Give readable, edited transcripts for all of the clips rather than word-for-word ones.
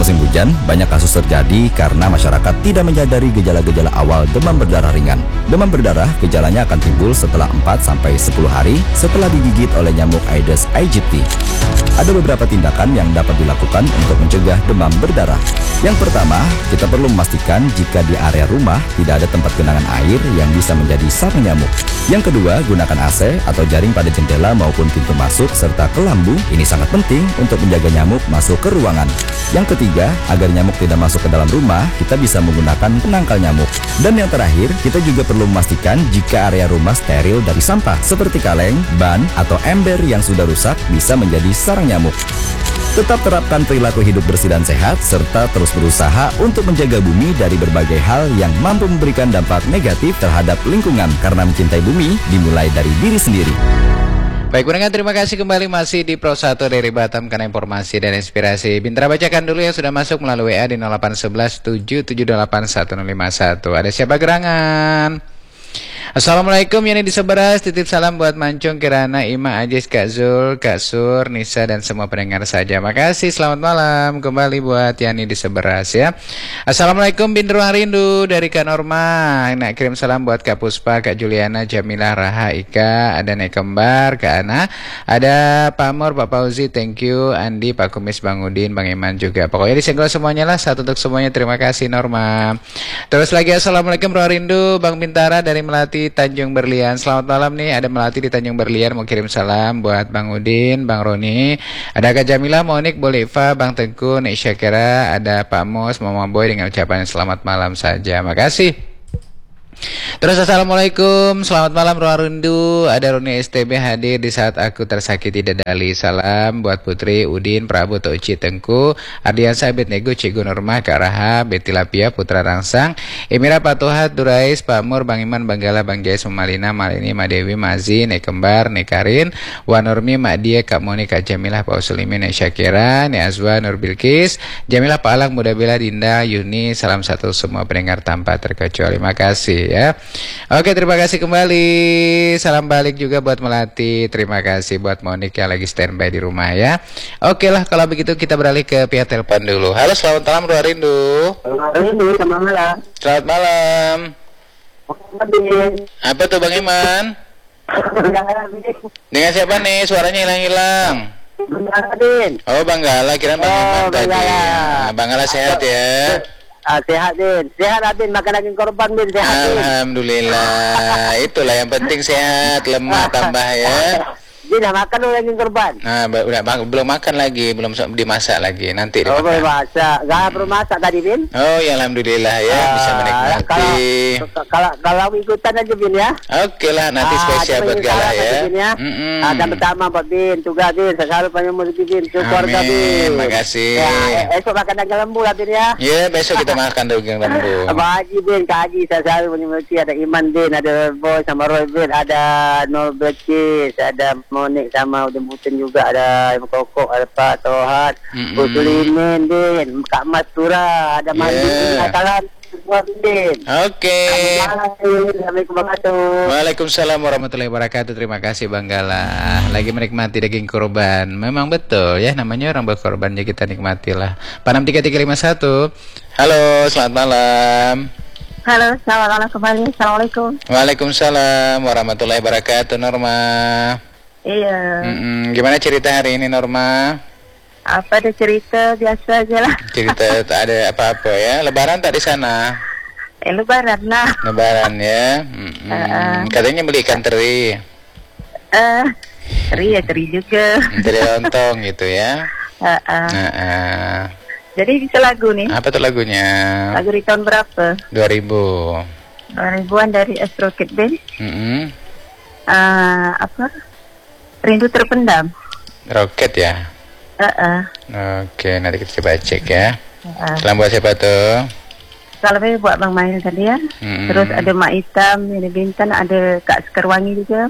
musim hujan, banyak kasus terjadi karena masyarakat tidak menyadari gejala-gejala awal demam berdarah ringan. Demam berdarah gejalanya akan timbul setelah 4-10 hari setelah digigit oleh nyamuk Aedes aegypti. Ada beberapa tindakan yang dapat dilakukan untuk mencegah demam berdarah. Yang pertama, kita perlu memastikan jika di area rumah tidak ada tempat genangan air yang bisa menjadi sarang nyamuk. Yang kedua, gunakan AC atau jaring pada jendela maupun pintu masuk serta kelambu. Ini sangat penting untuk menjaga nyamuk masuk ke ruangan. Yang ketiga, agar nyamuk tidak masuk ke dalam rumah, kita bisa menggunakan penangkal nyamuk. Dan yang terakhir, kita juga perlu memastikan jika area rumah steril dari sampah seperti kaleng, ban, atau ember yang sudah rusak bisa menjadi sarang nyamuk. Tetap terapkan perilaku hidup bersih dan sehat, serta terus berusaha untuk menjaga bumi dari berbagai hal yang mampu memberikan dampak negatif terhadap lingkungan, karena mencintai bumi dimulai dari diri sendiri. Baik, pendengar, terima kasih kembali masih di Pro 1 dari Batam karena informasi dan inspirasi. Bintara bacakan dulu yang sudah masuk melalui WA di 0811 778 1051. Ada siapa gerangan? Assalamualaikum, Yani di Seberas, titip salam buat Mancung, Kirana, Ima, Ajis, Kak Zul, Kak Sur, Nisa, dan semua pendengar saja. Makasih, selamat malam kembali buat Yani di Seberas ya. Assalamualaikum, Bin Ruang Rindu dari Kak Norma. Nak kirim salam buat Kak Puspa, Kak Juliana, Jamilah, Raha, Ika, ada Nek Kembar, Kak Ana, ada Pak Mur, Pak Fauzi, thank you, Andi, Pak Kumis, Bang Udin, Bang Iman juga. Pokoknya disenggol semuanya lah, satu untuk semuanya. Terima kasih Norma. Terus lagi, Assalamualaikum Ruang Rindu, Bang Bintara dari Melati Tanjung Berlian. Selamat malam nih, ada Melati di Tanjung Berlian mau kirim salam buat Bang Udin, Bang Roni, ada Kak Jamila, Monik, Boliva, Bang Tengku, Nek Syakira, ada Pak Mos, Mama Boy dengan ucapan selamat malam saja. Makasih. Terus assalamualaikum, selamat malam Ruang Rindu. Ada Roni STB hadir di saat aku tersakiti dadali. Salam buat Putri, Udin, Prabu, Toci, Tengku, Ardian Sabit, Nego, Cikgu Norma, Kak Raha, Betty Lapia, Putra Rangsang, Emira, Patuhat, Durais, Pak Mur, Bang Iman, Bang Gala, Bang Jais, Malina, Malini, Madewi, Mazi, Nek Kembar, Nek Karin, Wanormi, Mak Dia, Kak Moni, Kak Jamilah, Pak Usulimin, Nek Syakira, Nek Azwa, Nur Bilkis, Jamilah, Pak Alang, Muda Bela, Dinda, Yuni. Salam satu semua pendengar tanpa terkecuali. Makasih ya. Oke, terima kasih kembali. Salam balik juga buat Melati. Terima kasih buat Monik yang lagi standby di rumah ya. Oke lah, kalau begitu kita beralih ke pihak telepon dulu. Halo, selamat malam Ruang Rindu. Selamat malam. Selamat malam. Apa tuh Bang Iman? Dengan siapa nih? Suaranya hilang-hilang. Oh, Bang Gala, kira Bang Iman tadi. Bang Gala sehat ya? Sehat Din, sehat Din, makan daging korban Din, sehat Din. Alhamdulillah, itulah yang penting sehat, lemah tambah ya. Din, makan dulu daging korban. Nah, belum makan lagi, belum dimasak lagi, nanti dimakan. Oh, belum masak, gak perlu masak tadi Din. Oh ya, alhamdulillah ya, bisa menikmati. Kalau ikutan aja Bin ya. Oke lah, nanti spesial buat Gala ya. Dan pertama buat Bin, juga Bin, selalu banyak rezeki Bin, keluarga Bin. Makasih. Ya, esok makan daging lembu lah Bin ya. Ya, besok kita makan daging lembu. Abang Haji Bin, Kak Haji, saya selalu menyemati, ada Iman Bin, ada Boy sama Roy Bin, ada Nur Bekis, ada Monik sama Udin Putin juga, ada Ibu Kokok, ada Pak Tohat, Usulimin Din, Kak Mas Tura, ada Mandi, Atalan, semua Din. Oke. Assalamualaikum warahmatullahi. Waalaikumsalam warahmatullahi wabarakatuh. Terima kasih Bang Gala. Lagi menikmati daging kurban. Memang betul ya, namanya orang berkorban, ya kita nikmatilah. Panam 3351. Halo, selamat malam. Halo, selamat malam kembali. Assalamualaikum. Waalaikumsalam warahmatullahi wabarakatuh. Norma. Iya. Gimana cerita hari ini Norma? Apa ada cerita biasa aja lah. Cerita tak ada apa-apa ya. Lebaran tak di sana? Lebaran lah. Lebaran ya. Katanya beli ikan teri. Teri juga. Teri lontong gitu ya. Jadi bisa lagu nih. Apa tuh lagunya? Lagu di tahun berapa? 2000. 2000-an dari Astro Kid Band. Apa? Rindu Terpendam. Roket ya? Oke, nanti kita coba cek ya. Salam buat siapa tuh? Salamnya buat Bang Mail tadi ya. Terus ada Mak Hitam, ini Bintan, ada Kak Sekerwangi juga.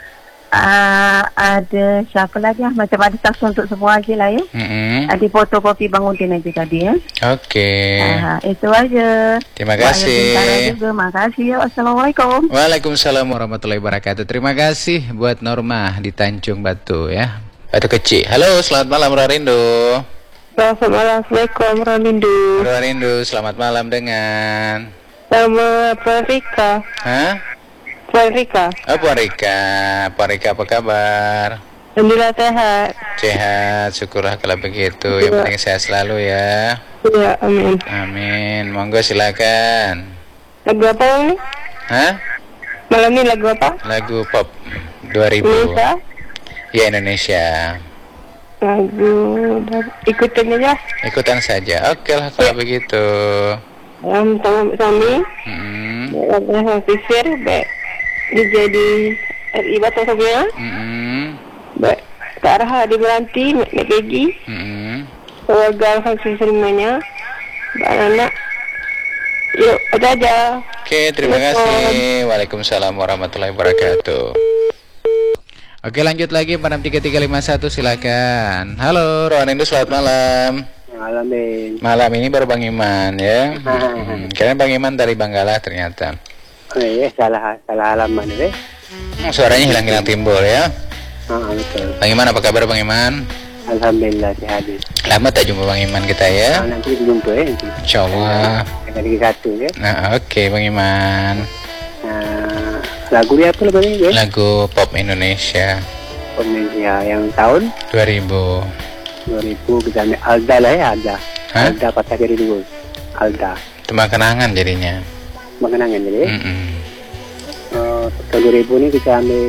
Ada siapa lagi ya? Macam ada saksi untuk semua aja lah ya. Ada fotokopi Bang Udin aja tadi ya. Oke. Itu aja. Terima kasih. Juga. Makasih ya. Assalamualaikum. Waalaikumsalam warahmatullahi wabarakatuh. Terima kasih buat Norma di Tanjung Batu ya. Batu Kecil. Halo, selamat malam Ruang Rindu. Selamat malam, Assalamualaikum, Ronindu. Ronindu, selamat malam dengan Nama Puan Rika. Hah? Puan Rika. Oh, Puan Rika. Puan Rika apa kabar? Alhamdulillah sehat. Sehat, syukurlah kalau begitu. Yang penting sehat selalu ya. Iya, amin. Amin. Monggo silakan. Lagu apa ini? Hah? Malam ini lagu apa? Lagu pop 2000. Indonesia. Ya, Indonesia. Lagu ikutin aja. Ikutan saja. Oke lah kalau begitu. Sama suami. Lagu sama Fisir, baik. Jadi RI Batam Sabia. Baik. Kak Raha di Meranti, Nek Peggy. Keluarga Alhamdulillah semuanya. Mbak Anak. Yuk, aja. Oke, terima kasih. Waalaikumsalam warahmatullahi wabarakatuh. Oke, lanjut lagi 463351, silakan. Halo, Ronindu, selamat malam. Malam, Ben. Malam ini baru Bang Iman ya. Kalian Bang Iman dari Banggala ternyata. Oh iya, salah halaman deh. Suaranya hilang-hilang timbul ya. Betul. Bang Iman, apa kabar Bang Iman? Alhamdulillah sehat. Lama tak jumpa Bang Iman kita ya. Nanti jumpa ya. Insyaallah. Lagi satu ya. Nah, oke Bang Iman. Lagu dia apa lagu ini? Lagu pop Indonesia. Indonesia yang tahun 2000. 2000 kita ambil Alda lah ya, Alda. Hah? Alda patah dari dulu. Alda. Tembak kenangan jadinya. Mengenangan jadi. Tahun 2000 ini kita ambil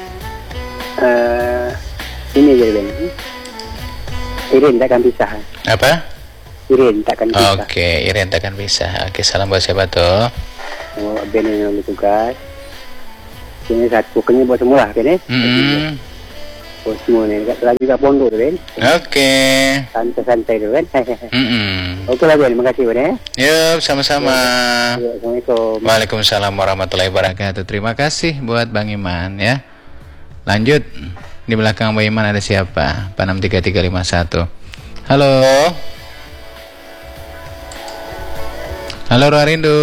ini jadi Ben. Irin takkan pisah. Apa? Irin takkan pisah. Oke, Irin takkan pisah. Oke, salam buat siapa tuh? Ben yang tugas. Ini satu bukannya buat semua kan ya? Buat semua nih. Lagi kat pondok tu Ben. Oke. Santai-santai tu Ben. Oke lah Ben, terima kasih Ben ya. Yuk, sama-sama. Assalamualaikum. Waalaikumsalam warahmatullahi wabarakatuh. Terima kasih buat Bang Iman ya. Lanjut. Di belakang Bang Iman ada siapa? 463351. Halo. Halo Roarindu.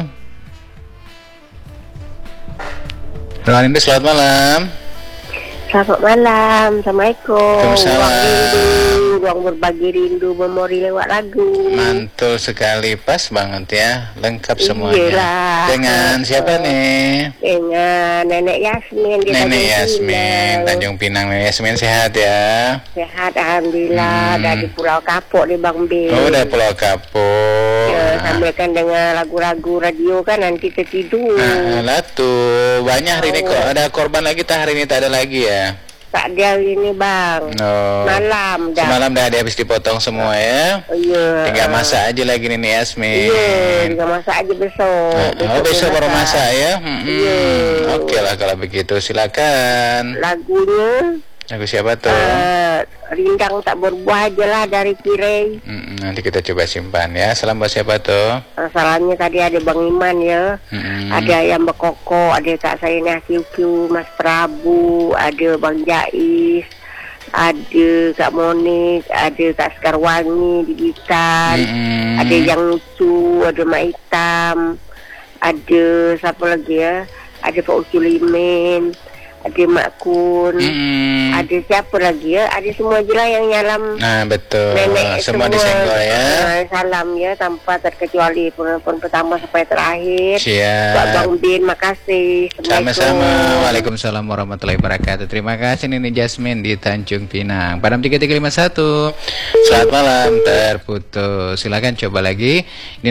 Roarindu, selamat malam. Selamat malam, Assalamualaikum. Waalaikumsalam. Ruang berbagi rindu memori lewat lagu. Mantul sekali, pas banget ya, lengkap semuanya. Iyalah. Dengan siapa nih? Dengan Nenek Yasmin di Nenek Tanjung Yasmin, Pinang. Tanjung Pinang. Nenek Yasmin sehat ya? Sehat alhamdulillah. Dari Pulau Kapuk di Bang B. Oh, udah Pulau Kapuk. Ya, sambilkan dengan lagu-lagu radio kan nanti tertidur. Lah tuh, banyak hari ini kok ada korban lagi, tak hari ini tak ada lagi ya? Tak ada hari ini Bang. No. Malam dah. Semalam dah habis dipotong semua ya? Oh iya. Tinggal masak aja lagi Nenek Yasmin. Iya, tinggal masak aja besok. Besok baru masak ya? Iya. Oke lah kalau begitu, silakan. Lagunya Lagu siapa tuh? Rindang Tak Berbuah aja lah dari Kirei. Nanti kita coba simpan ya. Salam buat siapa tuh? Masalahnya tadi ada Bang Iman ya. Ada yang Bekoko, ada Kak Sainah Kiu, Mas Prabu, ada Bang Jais, ada Kak Monik, ada Kak Sekarwangi di Gitan, ada Yang Lucu, ada Mak Hitam, ada siapa lagi ya? Ada Pak Uculimin, ada Mak Kun, ada siapa lagi ya? Ada semua je lah yang nyalam. Nah betul, Nenek semua disenggol ya. Salam ya tanpa terkecuali penelpon pertama sampai terakhir. Siap. Buat Bang Bin, makasih. Sama-sama. Waalaikumsalam warahmatullahi wabarakatuh. Terima kasih Nenek Jasmine di Tanjung Pinang. Padam 3351. Selamat malam, terputus. Silakan coba lagi di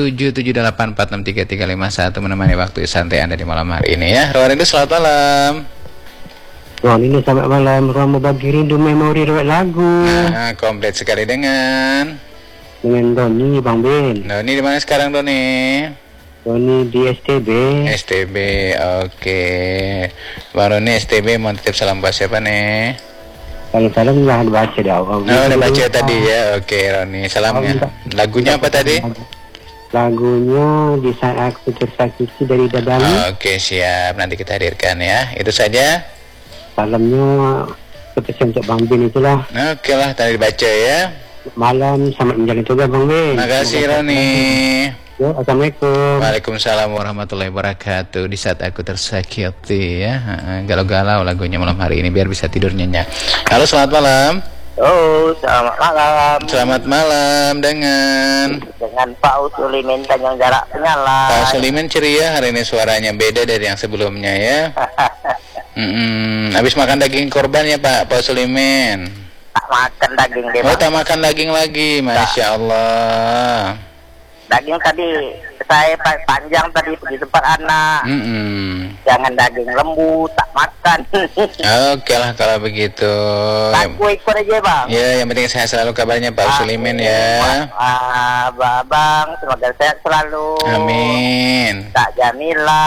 0778463351 menemani waktu santai Anda di malam hari ini ya. Roarindu, selamat malam. Ini selamat malam. Ruang berbagi rindu memori lewat lagu. Nah, komplit sekali dengan Doni Bang Ben. Doni di mana sekarang Doni? Doni di STB. STB, oke. Bang Doni STB mau titip salam buat siapa nih? Salam lah baca dah. Oh, udah baca tadi ya. Oke, Roni. Salamnya. Lagunya apa tadi? Lagunya Di Saat Aku Tersakiti dari Dadang. Oke, siap. Nanti kita hadirkan ya. Itu saja. Salamnya spesial untuk Bang Bin itulah. Oke lah, tadi dibaca ya. Malam selamat menjalani tugas Bang Bin. Terima kasih Roni. Yo, Assalamualaikum. Waalaikumsalam warahmatullahi wabarakatuh. Di saat aku tersakiti ya. Galau-galau lagunya malam hari ini biar bisa tidur nyenyak. Halo, selamat malam. Oh, selamat malam. Selamat malam dengan Pak Usulimin Tanjung Jarak Penyala. Pak Suliman ceria hari ini, suaranya beda dari yang sebelumnya ya. Habis makan daging korban ya Pak Suliman? Tak makan daging deh. Oh, tak makan daging lagi, Masya Allah. Daging tadi saya panjang tadi pergi tempat anak. Jangan daging lembu, tak makan. Oke lah kalau begitu. Aku ikut aja bang. Ya, yang penting sehat selalu kabarnya Pak Suliman ya. Bang, semoga sehat selalu. Amin. Kak Jamila,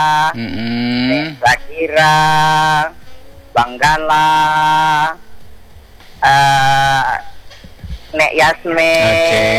Zakira, Bang Gala, Nek Yasmin. Oke.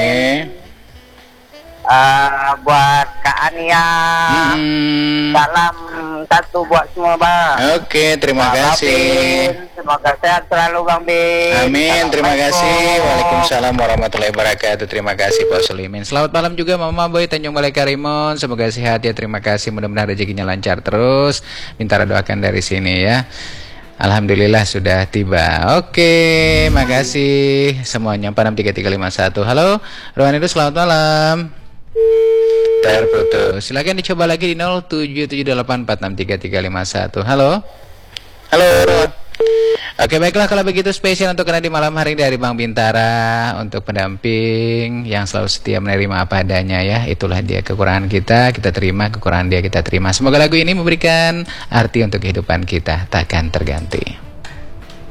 Buat Kak Ania, salam satu buat semua bang. Oke, terima kasih. Semoga sehat selalu bang Bin. Amin, terima kasih. Waalaikumsalam warahmatullahi wabarakatuh. Terima kasih Pak Suliman. Selamat malam juga Mama Boy Tanjung Balai Karimun. Semoga sehat ya, terima kasih. Mudah-mudahan rezekinya lancar terus. Minta doakan dari sini ya. Alhamdulillah sudah tiba. Oke, makasih semuanya. 463351. Halo, Rohan itu selamat malam. Terputus. Silakan dicoba lagi di 0778463351. Halo. Halo. Oke, baiklah kalau begitu spesial untuk Anda di malam hari dari Bang Bintara untuk pendamping yang selalu setia menerima apa adanya ya. Itulah dia kekurangan kita terima, kekurangan dia kita terima. Semoga lagu ini memberikan arti untuk kehidupan kita takkan terganti.